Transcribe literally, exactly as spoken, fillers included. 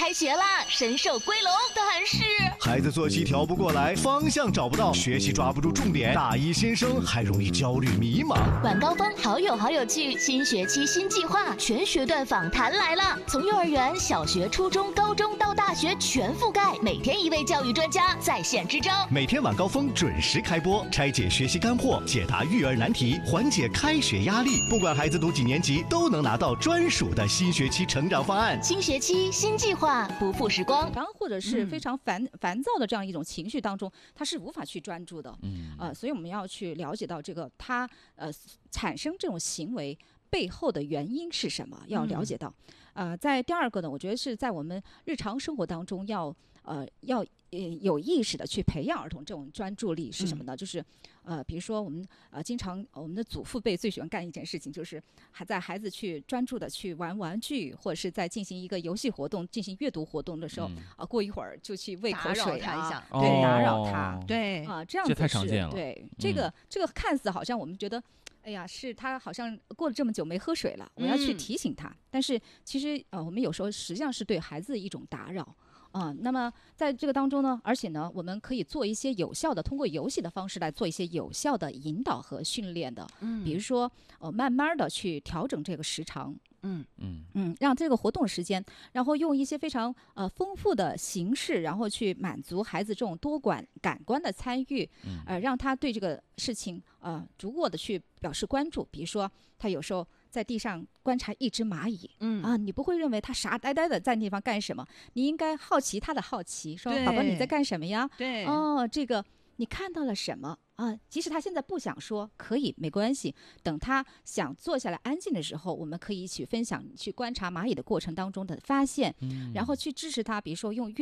开学啦，神兽归笼，但是孩子作息调不过来，方向找不到，学习抓不住重点，大一新生还容易焦虑迷茫。 晚高峰好友好有趣，新学期新计划，全学段访谈来了，从幼儿园、小学、初中、高中到大学全覆盖，每天一位教育专家在线支招。 每天晚高峰准时开播，拆解学习干货，解答育儿难题，缓解开学压力。不管孩子读几年级，都能拿到专属的新学期成长方案。 新学期新计划，不负时光。 或者是非常烦、嗯、烦躁的这样一种情绪当中，他是无法去专注的。嗯，呃，所以我们要去了解到这个他呃产生这种行为背后的原因是什么，要了解到。嗯、呃，在第二个呢，我觉得是在我们日常生活当中要呃要呃有意识的去培养儿童这种专注力是什么呢？嗯、就是呃，比如说我们呃经常我们的祖父辈最喜欢干一件事情，就是还在孩子去专注的去玩玩具，或者是在进行一个游戏活动、进行阅读活动的时候，啊、嗯呃，过一会儿就去喂口水啊，对， 哦、 打扰他， 对啊、呃，这样子是这太常见了。 对，这个、嗯、这个看似好像我们觉得。哎呀，是他好像过了这么久没喝水了，我要去提醒他。嗯、但是其实呃，我们有时候实际上是对孩子的一种打扰啊、呃。那么在这个当中呢，而且呢，我们可以做一些有效的，通过游戏的方式来做一些有效的引导和训练的。嗯，比如说呃，慢慢的去调整这个时长。嗯嗯嗯，让这个活动时间，然后用一些非常呃丰富的形式，然后去满足孩子这种多感感官的参与，嗯、呃，让他对这个事情呃逐过的去表示关注。比如说，他有时候在地上观察一只蚂蚁，嗯啊，你不会认为他傻呆呆的在那地方干什么，你应该好奇他的好奇，说宝宝你在干什么呀？ 对， 哦，这个你看到了什么？啊，即使他现在不想说，可以没关系。等他想坐下来安静的时候，我们可以一起分享去观察蚂蚁的过程当中的发现，嗯、然后去支持他，比如说用